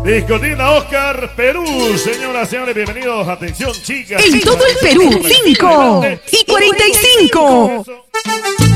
Discotina Oscar, Perú. Señoras, señores, bienvenidos. Atención, chicas. En todo el Perú, 5 y 45.